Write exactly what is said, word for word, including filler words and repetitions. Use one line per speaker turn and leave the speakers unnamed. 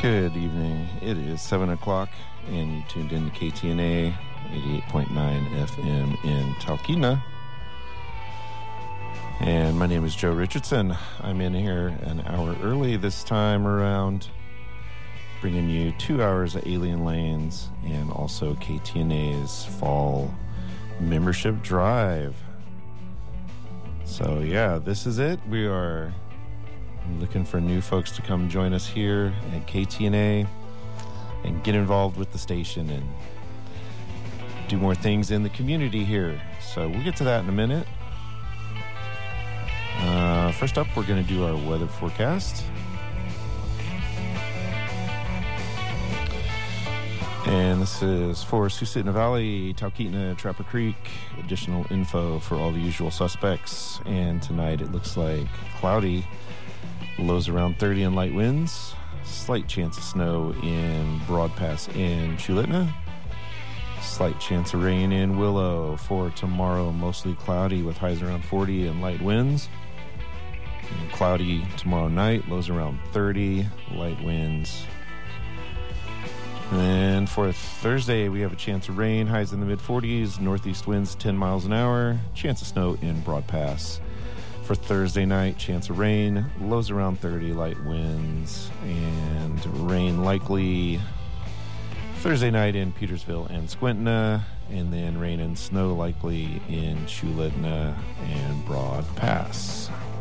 Good evening. It is seven o'clock, and you tuned in to K T N A eighty-eight point nine F M in Talkeetna. And my name is Joe Richardson. I'm in here an hour early this time around, bringing you two hours of Alien Lanes and also K T N A's fall membership drive. So yeah, this is it. We are looking for new folks to come join us here at K T N A and get involved with the station and do more things in the community here. So we'll get to that in a minute. Uh, first up, we're going to do our weather forecast. And this is for Susitna Valley, Talkeetna, Trapper Creek. Additional info for all the usual suspects. And tonight it looks like cloudy. Lows around thirty and light winds. Slight chance of snow in Broad Pass and Chulitna. Slight chance of rain in Willow. For tomorrow, mostly cloudy with highs around forty and light winds. And cloudy tomorrow night. Lows around thirty. Light winds. And then for Thursday, we have a chance of rain. Highs in the mid forties. Northeast winds ten miles an hour. Chance of snow in Broad Pass. For Thursday night, chance of rain, lows around thirty, light winds, and rain likely Thursday night in Petersville and Squintna, and then rain and snow likely in Chulitna and Broad Pass.